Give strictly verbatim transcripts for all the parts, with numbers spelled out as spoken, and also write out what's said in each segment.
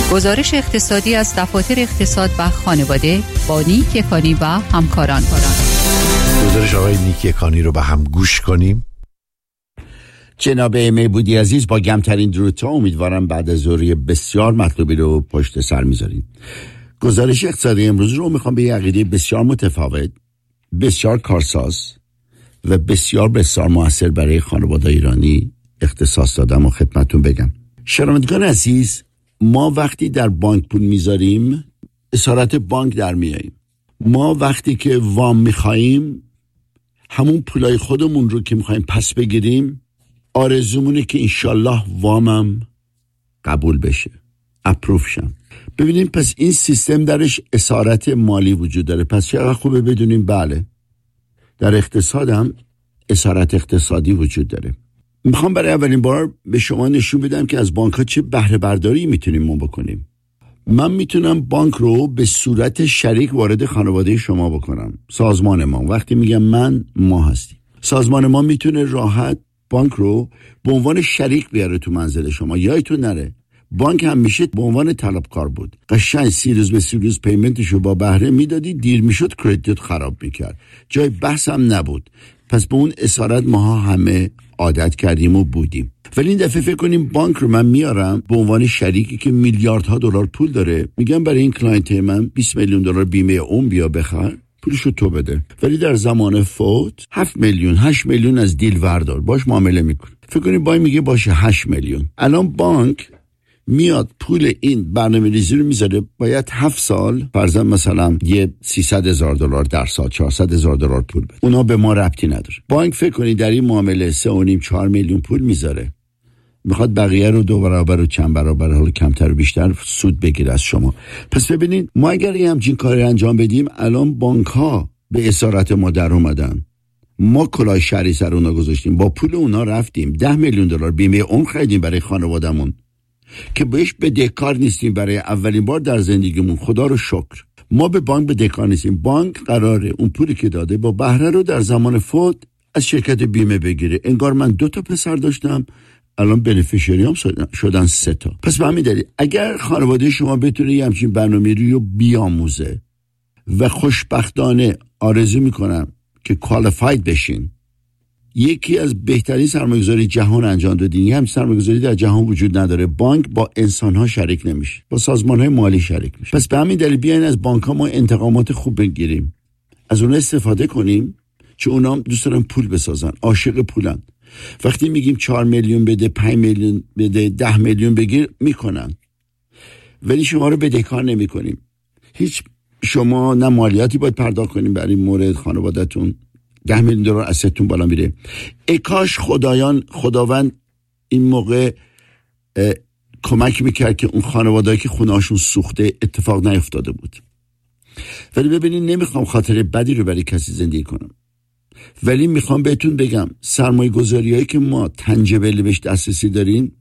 گزارش اقتصادی از دفاتر اقتصاد و خانواده با نیک یکانی و همکاران. گزارش آقای نیک یکانی رو با هم گوش کنیم. جناب میبودی عزیز، با گمترین درودها امیدوارم بعد از ظهری بسیار مطلوبی رو پشت سر میذاریم. گزارش اقتصادی امروز رو میخوام به یه عقیده بسیار متفاوت، بسیار کارساز و بسیار بسیار موثر برای خانواده ایرانی اختصاص دادم و خدمتون بگم. شنوندگان عزیز، ما وقتی در بانک پول میذاریم اسارت بانک در میاییم. ما وقتی که وام میخواییم همون پولای خودمون رو که میخواییم پس بگیریم آرزومونه که انشالله وامم قبول بشه، اپروف شم. ببینیم پس این سیستم درش اسارت مالی وجود داره. پس چقدر خوبه بدونیم بله در اقتصاد هم اسارت اقتصادی وجود داره. میخوام برای اولین بار به شما نشون بدم که از بانک ها چه بهره برداری میتونیم ما بکنیم. من میتونم بانک رو به صورت شریک وارد خانواده شما بکنم. سازمان ما، وقتی میگم من، ما هستیم. سازمان ما میتونه راحت بانک رو به عنوان شریک بیاره تو منزل شما. یادتون نره بانک هم میشه به عنوان طلبکار بود. قشنگ سی روز به سی روز پیمنتشو با بهره میدادی، دیر میشد کردیت خراب میکرد، جای بحث هم نبود. پس به اون اسارت ماها همه عادت کردیم و بودیم. ولی این دفعه فکر کنیم بانک رو من میارم به عنوان شریکی که میلیاردها دلار پول داره، میگم برای این کلاینت من بیست میلیون دلار بیمه عمر بیا بخر، پولشو تو بده، ولی در زمان فوت هفت میلیون هشت میلیون از دیل وردار، باش معامله میکنه. فکر کنیم بانک میگه باشه هشت میلیون. الان بانک میاد پول این برنامه ریزی رو میذاره، باید هفت سال فرضاً مثلا یه سیصد هزار دلار در سال چهارصد هزار دلار پول بده. اونا به ما ربطی نداره. بانک فکر کنید در این معامله سه و نیم چهار میلیون پول میذاره، میخواد بقیه رو دو برابر و چند برابر حالا کمتر و بیشتر سود بگیره از شما. پس ببینید ما اگر یه همچین کاری انجام بدیم، الان بانک ها به اسارت ما در اومدن، ما کلاه شهری سر اونا گذاشتیم، با پول اونا رفتیم ده میلیون دلار بیمه عمر خریدیم برای خانوادهمون که بهش بدهکار نیستیم. برای اولین بار در زندگیمون خدا رو شکر ما به بانک بدهکار نیستیم. بانک قراره اون پولی که داده با بهره رو در زمان فوت از شرکت بیمه بگیره. انگار من دو تا پسر داشتم، الان بنفیشریام شدن سه تا. پس به همین دلیل اگر خانواده شما بتونه یه همچین برنامه‌ریزی رو بیاموزه و خوشبختانه آرزو میکنم که کوالیفاید بشین، یکی از بهترین سرمایه‌گذاری جهان انجام دادین. یه همچین سرمایه‌گذاری در جهان وجود نداره. بانک با انسان‌ها شریک نمیشه، با سازمان‌های مالی شریک میشه. پس به همین دلیل بیاین از بانک‌ها ما انتقامات خوب بگیریم، از اونها استفاده کنیم، چون اونا هم دوست دارن پول بسازن، عاشق پولن. وقتی میگیم چهار میلیون بده، پنج میلیون بده، ده میلیون بگیر، میکنن، ولی شما رو بدهکار نمی‌کنیم. هیچ شما نه مالیاتی باید پرداخت کنیم برای این مورد، خانواده‌تون ده میلیون دلار اسستون بالا میره. ای کاش خدایان خداوند این موقع کمک میکرد که اون خانواده‌ای که خونه‌هاشون سوخته اتفاق نیفتاده بود. ولی ببینید نمیخوام خاطر بدی رو برای کسی زندگی کنم، ولی میخوام بهتون بگم سرمایه گذاریایی که ما تنجبل بهش دسترسی داریم،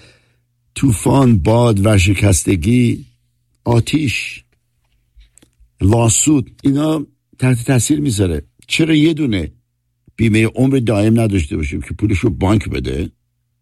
طوفان، باد، ورشکستگی، آتیش، لاسود، اینا تحت تاثیر میذاره. چرا یه دونه بیمه عمر دائم نداشته باشیم که پولشو بانک بده،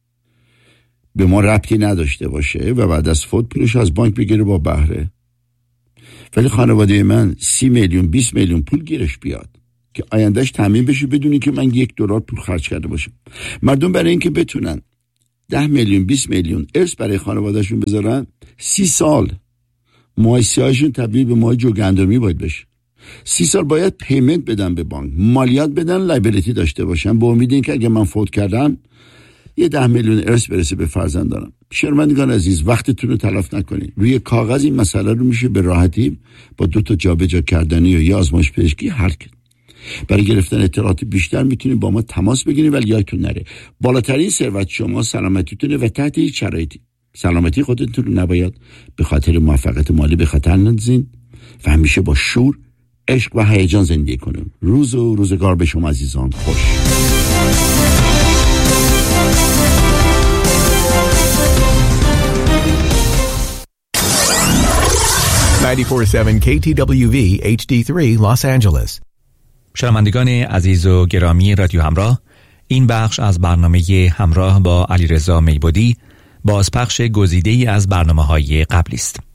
به ما ربطی نداشته باشه و بعد از فوت پولشو از بانک بگیره با بهره، ولی خانواده من سی میلیون بیست میلیون پول گیرش بیاد که آیندهش تامین بشه بدونی که من یک دلار پول خرج کرده باشم. مردم برای اینکه بتونن ده میلیون بیست میلیون ارث برای خانوادهشون بذارن، سی سال ماهی سیاهشون تبدیل به ماهی جوگندمی باید بشه. سی سال باید پیمنت بدن به بانک، مالیات بدن، لایبیلیتی داشته باشن، با امید اینکه اگه من فوت کردم یه ده میلیون ارث برسه به فرزندانم. شرمندگان عزیز، وقتتون رو تلف نکنید. روی کاغذ این مسئله رو میشه به راحتی با دو تا جابجا کردنی و یا آزمایش پزشکی حل کرد. برای گرفتن اطلاعات بیشتر میتونید با ما تماس بگیرید، ولی یادتون نره بالاترین ثروت شما سلامتیتونه و تحت هیچ شرایطی سلامتی خودتون رو نباید به خاطر موفقیت مالی به خطر اندازین و همیشه با شور، عشق و هیجان زندگی کنیم. روز و روزگار به شما عزیزان خوش. نود و چهار ممیز هفت کی تی دبلیو وی اچ دی سه Los Angeles. شنوندگان عزیز و گرامی رادیو همراه، این بخش از برنامه همراه با علیرضا میبودی بازپخش گزیده‌ای از برنامه‌های قبلی است.